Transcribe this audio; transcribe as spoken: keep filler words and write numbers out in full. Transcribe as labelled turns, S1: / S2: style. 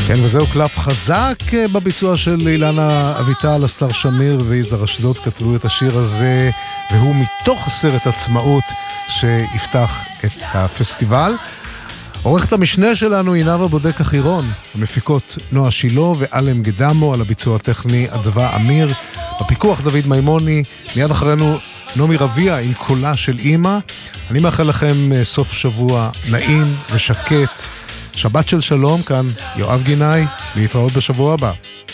S1: כן, וזהו קלף חזק בביצוע של אילנה אביטל, אסתר שמיר ויזהר אשדוד כתבו את השיר הזה, והוא מתוך הסרט עצמאות שיפתח את הפסטיבל. עורכת המשנה שלנו היא נאוה בודק החירון, המפיקות נועה שילה ואלם גדמו, על הביצוע הטכני אדווה אמיר, בפיקוח דוד מימוני, מיד אחרינו נעמי רביע עם קולה של אמא. אני מאחל לכם סוף שבוע נעים ושקט, שבת של שלום. כאן יואב גינאי, להתראות בשבוע הבא.